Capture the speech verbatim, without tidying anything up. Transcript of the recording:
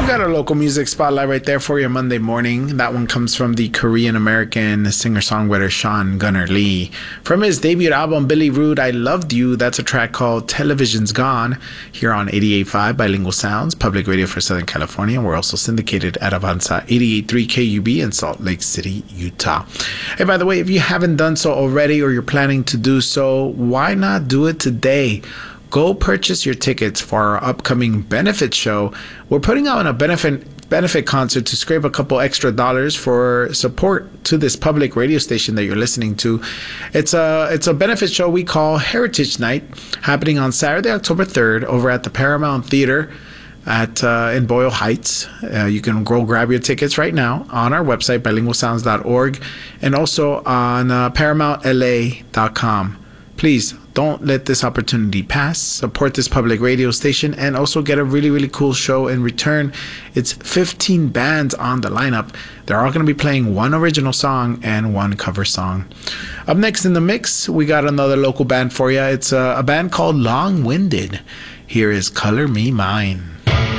got a local music spotlight right there for you Monday morning. That one comes from the Korean-American singer-songwriter Sean Gunnar Lee. From his debut album, Billy Rude, I Loved You, that's a track called Television's Gone, here on eighty-eight point five Bilingual Sounds, public radio for Southern California. We're also syndicated at Avanza eighty-eight point three K U B in Salt Lake City, Utah. Hey, by the way, if you haven't done so already or you're planning to do so, why not do it today? Go purchase your tickets for our upcoming benefit show. We're putting out a benefit benefit concert to scrape a couple extra dollars for support to this public radio station that you're listening to. It's a it's a benefit show we call Heritage Night, happening on Saturday, October third, over at the Paramount Theater at uh, in Boyle Heights. Uh, you can go grab your tickets right now on our website, bilingual sounds dot org, and also on uh, paramount l a dot com. Please don't let this opportunity pass. Support this public radio station and also get a really, really cool show in return. It's fifteen bands on the lineup. They're all going to be playing one original song and one cover song. Up next in the mix, we got another local band for you. It's a, a band called Long Winded. Here is Color Me Mine.